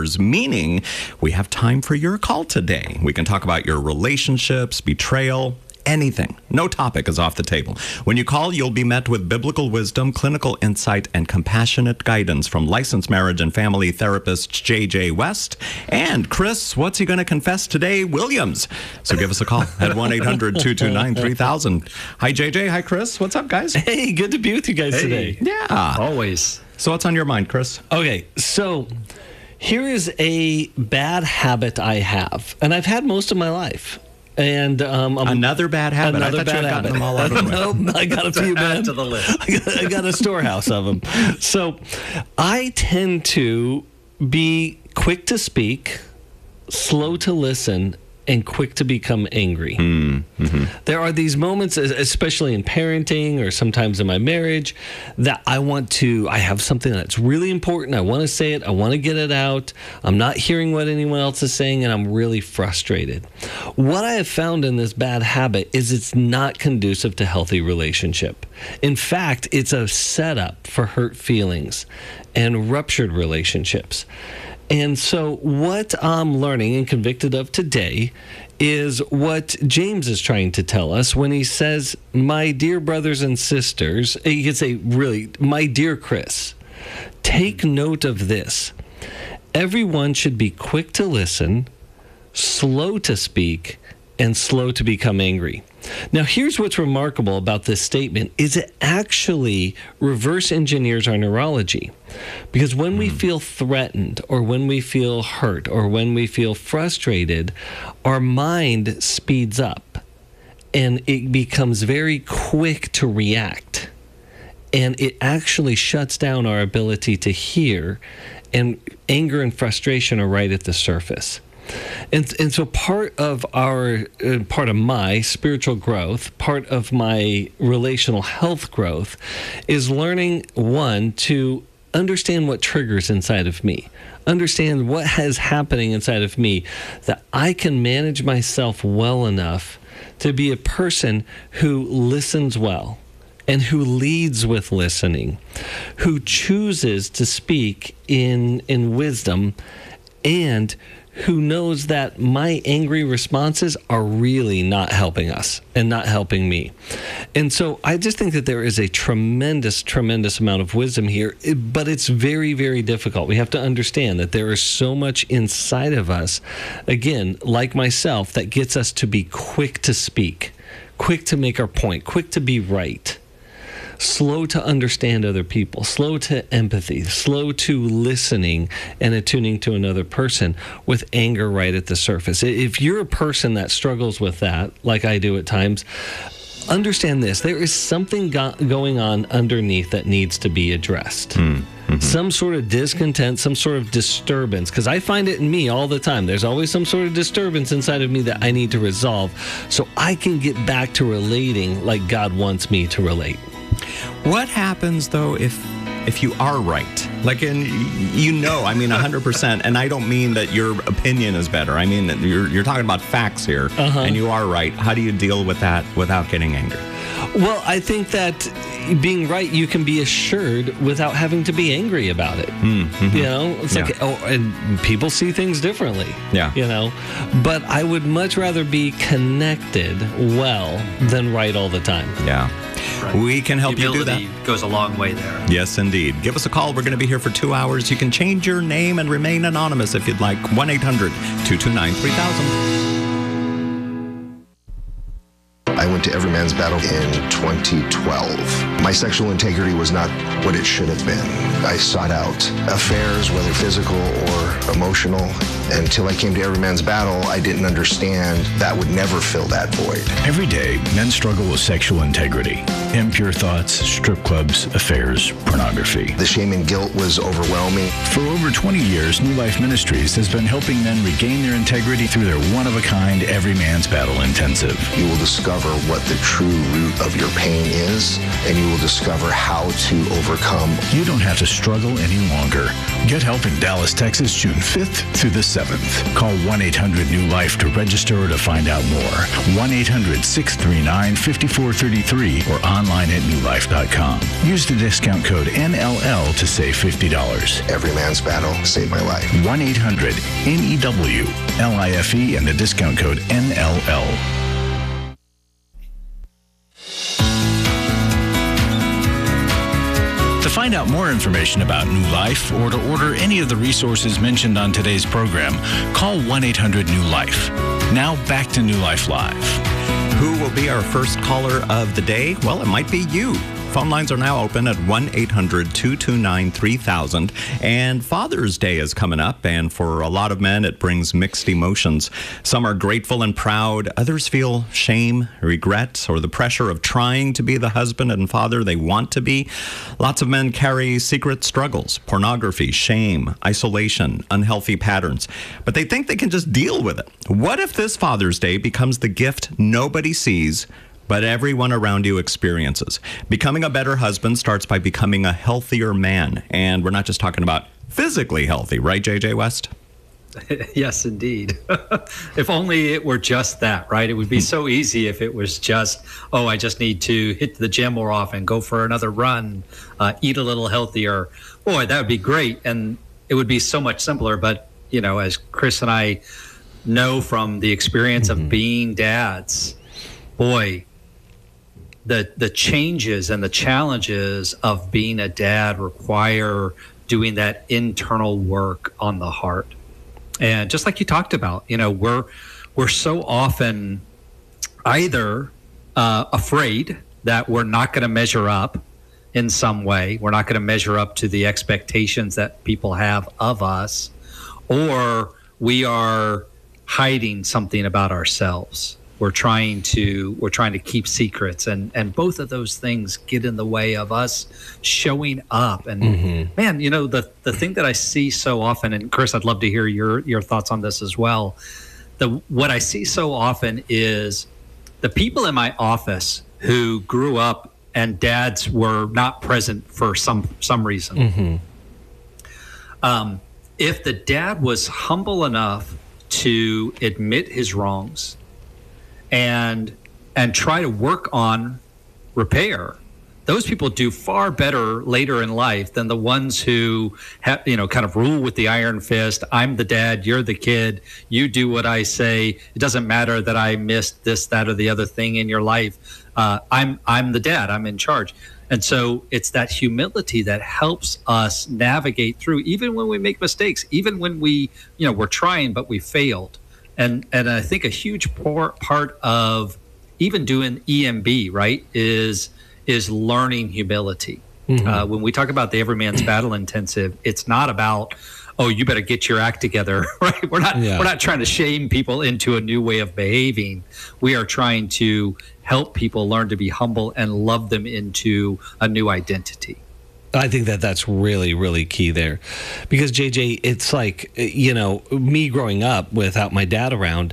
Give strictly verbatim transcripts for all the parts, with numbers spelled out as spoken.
hours, meaning we have time for your call today. We can talk about your relationships, betrayal, anything. No topic is off the table. When you call, you'll be met with biblical wisdom, clinical insight, and compassionate guidance from licensed marriage and family therapist J J West. And Chris, what's he going to confess today? Williams. So give us a call at one eight hundred two two nine three thousand. Hi, J J. Hi, Chris. What's up, guys? Hey, good to be with you guys hey. today. Yeah. Always. So what's on your mind, Chris? Okay, so here is a bad habit I have, and I've had most of my life. And um, I'm, another bad habit. Another I thought bad you had habit. gotten them all out of the way. No, I got a few, man. Add to the list. I got, I got a storehouse of them. So I tend to be quick to speak, slow to listen, and quick to become angry. Mm, mm-hmm. There are these moments, especially in parenting or sometimes in my marriage, that I want to, I have something that's really important. I want to say it. I want to get it out. I'm not hearing what anyone else is saying, and I'm really frustrated. What I have found in this bad habit is it's not conducive to healthy relationship. In fact, it's a setup for hurt feelings and ruptured relationships. And so what I'm learning and convicted of today is what James is trying to tell us when he says, my dear brothers and sisters, he could say, really, my dear Chris, take note of this. Everyone should be quick to listen, slow to speak, and slow to become angry. Now, here's what's remarkable about this statement is it actually reverse engineers our neurology. Because when we feel threatened or when we feel hurt or when we feel frustrated, our mind speeds up and it becomes very quick to react. And it actually shuts down our ability to hear, and anger and frustration are right at the surface. And and so part of our, uh, part of my spiritual growth, part of my relational health growth is learning, one, to understand what triggers inside of me, understand what is happening inside of me, that I can manage myself well enough to be a person who listens well and who leads with listening, who chooses to speak in in wisdom, and who knows that my angry responses are really not helping us and not helping me. And so I just think that there is a tremendous, tremendous amount of wisdom here, but it's very, very difficult. We have to understand that there is so much inside of us, again, like myself, that gets us to be quick to speak, quick to make our point, quick to be right, slow to understand other people, slow to empathy, slow to listening and attuning to another person, with anger right at the surface. If you're a person that struggles with that, like I do at times, understand this. There is something go- going on underneath that needs to be addressed. Mm. Mm-hmm. Some sort of discontent, some sort of disturbance, because I find it in me all the time. There's always some sort of disturbance inside of me that I need to resolve so I can get back to relating like God wants me to relate. What happens, though, if if you are right? Like, in, you know, I mean, one hundred percent, and I don't mean that your opinion is better. I mean, you're, you're talking about facts here, uh-huh. and you are right. How do you deal with that without getting angry? Well, I think that being right, you can be assured without having to be angry about it. Mm-hmm. You know, it's like, yeah. oh, and people see things differently. Yeah. You know, but I would much rather be connected well than right all the time. Yeah. Right. We can help you do that. Humility goes a long way there. Yes, indeed. Give us a call. We're going to be here for two hours. You can change your name and remain anonymous if you'd like. one eight hundred two two nine three thousand. I went to Every Man's Battle in twenty twelve. My sexual integrity was not what it should have been. I sought out affairs, whether physical or emotional. Until I came to Every Man's Battle, I didn't understand that would never fill that void. Every day, men struggle with sexual integrity. Impure thoughts, strip clubs, affairs, pornography. The shame and guilt was overwhelming. For over twenty years, New Life Ministries has been helping men regain their integrity through their one-of-a-kind Every Man's Battle Intensive. You will discover what the true root of your pain is, and you will discover how to overcome. You don't have to struggle any longer. Get help in Dallas, Texas, June fifth through the seventh. Call one eight hundred new life to register or to find out more. one eight hundred six three nine five four three three or online at new life dot com. Use the discount code N L L to save fifty dollars. Every man's battle saved my life. one eight hundred N E W L I F E and the discount code N L L. To find out more information about New Life or to order any of the resources mentioned on today's program, call one eight hundred new life. Now back to New Life Live. Who will be our first caller of the day? Well, it might be you. Phone lines are now open at one eight hundred two two nine three thousand. And Father's Day is coming up, and for a lot of men, it brings mixed emotions. Some are grateful and proud. Others feel shame, regret, or the pressure of trying to be the husband and father they want to be. Lots of men carry secret struggles, pornography, shame, isolation, unhealthy patterns. But they think they can just deal with it. What if this Father's Day becomes the gift nobody sees, but everyone around you experiences? Becoming a better husband starts by becoming a healthier man. And we're not just talking about physically healthy, right, J J West? Yes, indeed. If only it were just that, right? It would be so easy if it was just, oh, I just need to hit the gym more often, go for another run, uh, eat a little healthier. Boy, that would be great. And it would be so much simpler. But, you know, as Chris and I know from the experience mm-hmm. of being dads, boy, the the changes and the challenges of being a dad require doing that internal work on the heart. And just like you talked about, you know, we're we're so often either uh, afraid that we're not going to measure up in some way, we're not going to measure up to the expectations that people have of us, or we are hiding something about ourselves. We're trying to we're trying to keep secrets, and, and both of those things get in the way of us showing up. And mm-hmm. man, you know, the the thing that I see so often, and Chris, I'd love to hear your your thoughts on this as well. The what I see so often is the people in my office who grew up and dads were not present for some some reason. Mm-hmm. Um, if the dad was humble enough to admit his wrongs and and try to work on repair, those people do far better later in life than the ones who have, you know, kind of rule with the iron fist. I'm the dad, you're the kid, you do what I say. It doesn't matter that I missed this, that, or the other thing in your life. Uh, I'm I'm the dad, I'm in charge. And so it's that humility that helps us navigate through, even when we make mistakes, even when we, you know, we're trying, but we failed. And and I think a huge part of even doing E M B, right, is is learning humility. Mm-hmm. Uh, when we talk about the Every Man's Battle Intensive, it's not about, oh, you better get your act together, right? We're not yeah. we're not trying to shame people into a new way of behaving. We are trying to help people learn to be humble and love them into a new identity. I think that that's really, really key there. Because, J J, it's like, you know, me growing up without my dad around,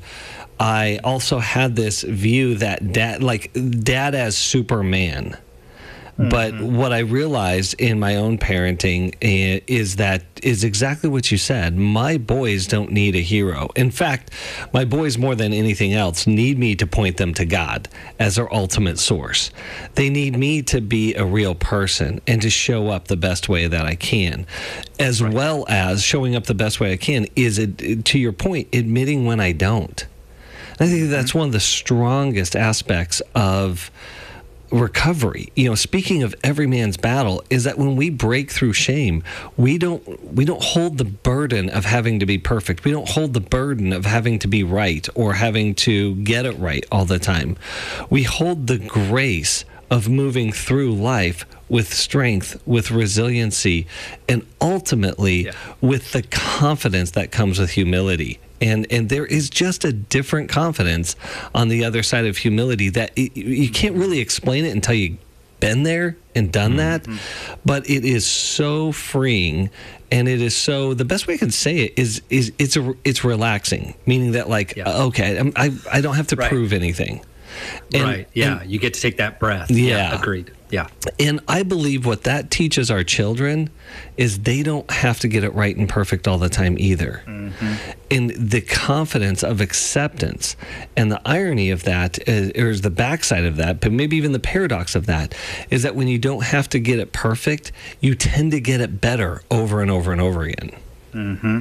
I also had this view that dad, like dad as Superman. Mm-hmm. But what I realized in my own parenting is that is exactly what you said. My boys don't need a hero. In fact, my boys, more than anything else, need me to point them to God as their ultimate source. They need me to be a real person and to show up the best way that I can, as right. well as showing up the best way I can is, it, to your point, admitting when I don't. I think that's mm-hmm. one of the strongest aspects of recovery. You know, speaking of every man's battle, is that when we break through shame, we don't we don't hold the burden of having to be perfect. We don't hold the burden of having to be right or having to get it right all the time. We hold the grace of moving through life with strength, with resiliency, and ultimately yeah. with the confidence that comes with humility. And and there is just a different confidence on the other side of humility that it, you can't really explain it until you've been there and done that. Mm-hmm. But it is so freeing, and it is so. The best way I can say it is is it's a, it's relaxing, meaning that like yeah. okay, I'm, I I don't have to right. prove anything. And, right. Yeah. And, you get to take that breath. Yeah. yeah. Agreed. Yeah. And I believe what that teaches our children is they don't have to get it right and perfect all the time either. Mm-hmm. Mm-hmm. And the confidence of acceptance. And the irony of that, is, or is the backside of that, but maybe even the paradox of that, is that when you don't have to get it perfect, you tend to get it better over and over and over again. Mm-hmm.